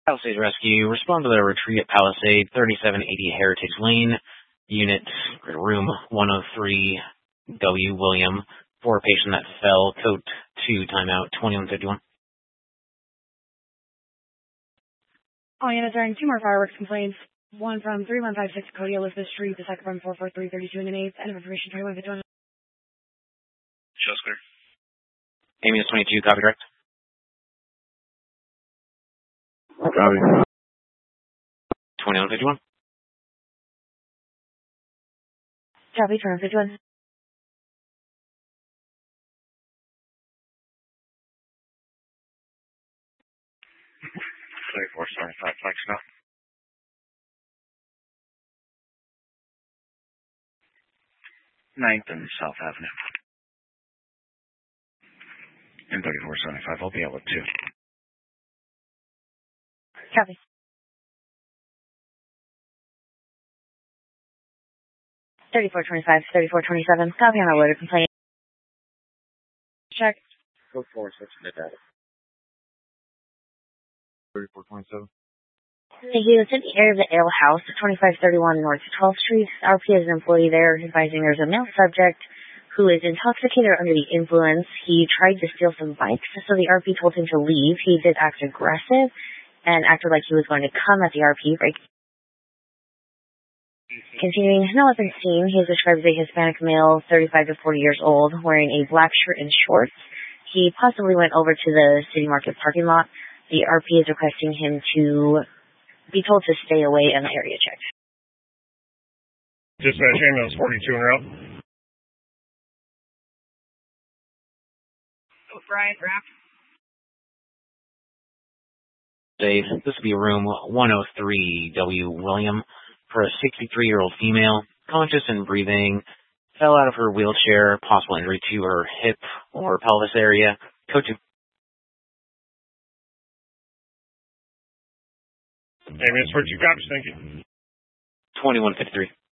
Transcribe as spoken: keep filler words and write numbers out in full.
Palisades Rescue, respond to the retreat at Palisade, thirty-seven eighty Heritage Lane, Unit, Room one oh three, W. William, for a patient that fell, code two, timeout, twenty-one fifty-one. All units are in two more fireworks complaints. One from three one five six Cody Elizabeth Street, the second from four four three thirty-two and an eighth, end of information twenty-one fifty-one. Show's clear. Amy is twenty-two, copy direct. Copy. twenty-one fifty-one. Copy, twenty-one fifty-one. thirty-four seventy-five, flex now. ninth and South Avenue. And thirty-four seventy-five, I'll be able to. Copy. thirty-four twenty-five, thirty-four twenty-seven, copy on our loaded complaint. Check. Code four, switching to data. thirty-four twenty-seven. He was in the area of the Ale House, twenty-five thirty-one North twelfth Street. R P is an employee there, advising there's a male subject who is intoxicated or under the influence. He tried to steal some bikes, so the R P told him to leave. He did act aggressive and acted like he was going to come at the R P, break. Continuing, no weapon seen. He is described as a Hispanic male, thirty-five to forty years old, wearing a black shirt and shorts. He possibly went over to the City Market parking lot. The R P is requesting him to be told to stay away and the area checked. Dispatch ambulance forty-two en route. Oh, Brian, wrap. Dave, this will be room one oh three, W. William, for a sixty-three-year-old female, conscious and breathing, fell out of her wheelchair, possible injury to her hip or pelvis area. Code two. Ambulance forty-two, copies, thank you. twenty-one fifty-three.